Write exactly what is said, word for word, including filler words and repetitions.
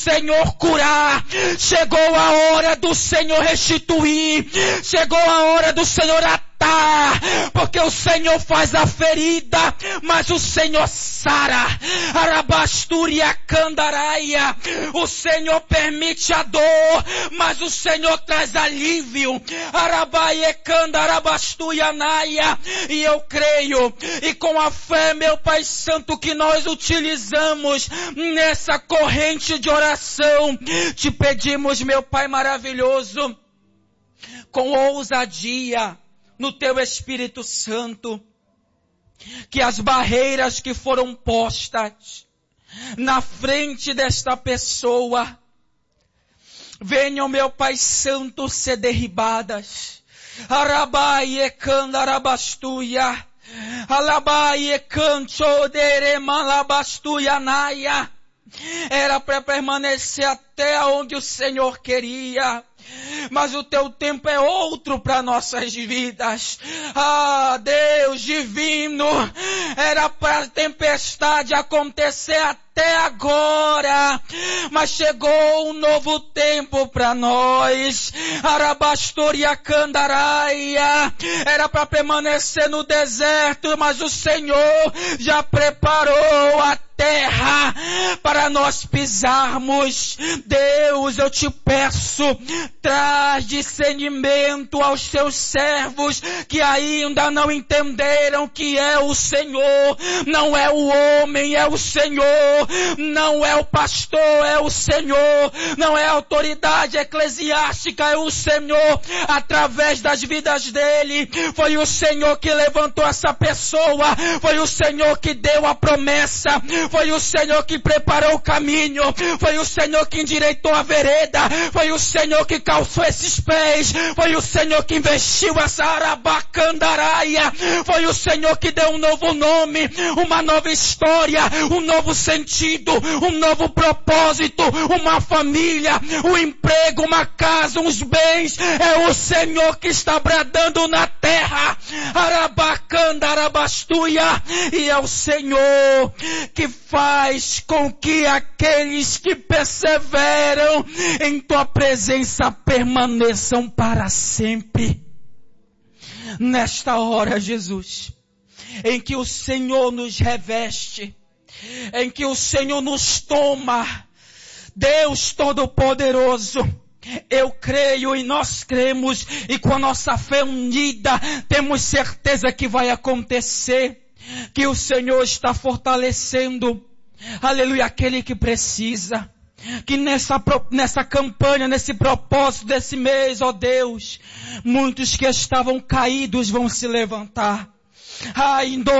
Senhor curar, chegou a hora do Senhor restituir, chegou a hora do Senhor atar, porque o Senhor faz a ferida, mas o Senhor sara. Arabasturia candaraia, o Senhor permite a dor, mas o Senhor traz alívio. Arabaie candarabastuia naia, e eu creio, e com a fé, meu Pai Santo, que nós utilizamos nessa corrente de oração, te pedimos, meu Pai maravilhoso, com ousadia no Teu Espírito Santo, que as barreiras que foram postas na frente desta pessoa venham, meu Pai Santo, ser derribadas. Arabaie candarabastuia, alabaie canchoderemalabastuia naia. Era para permanecer até onde o Senhor queria, mas o teu tempo é outro para nossas vidas. Ah, Deus divino, era para a tempestade acontecer até agora, mas chegou um novo tempo para nós. Arabastoria candaraia, era para permanecer no deserto, mas o Senhor já preparou a terra para nós pisarmos. Deus, eu te peço, traz discernimento aos teus servos que ainda não entenderam que é o Senhor, não é o homem, é o Senhor, não é o pastor, é o Senhor, não é a autoridade eclesiástica, é o Senhor. Através das vidas dele, foi o Senhor que levantou essa pessoa, foi o Senhor que deu a promessa, foi o Senhor que preparou o caminho, foi o Senhor que endireitou a vereda, foi o Senhor que calçou esses pés, foi o Senhor que investiu essa arabacandaraia, foi o Senhor que deu um novo nome, uma nova história, um novo sentido, um novo propósito, uma família, um emprego, uma casa, uns bens. É o Senhor que está bradando na terra, arabacandarabastuia, e é o Senhor que faz com que aqueles que perseveram em tua presença permaneçam para sempre. Nesta hora, Jesus, em que o Senhor nos reveste, em que o Senhor nos toma, Deus Todo-Poderoso, eu creio e nós cremos, e com a nossa fé unida, temos certeza que vai acontecer, que o Senhor está fortalecendo, aleluia, aquele que precisa. Que nessa, nessa campanha, nesse propósito desse mês, ó Deus, muitos que estavam caídos vão se levantar. Ah, em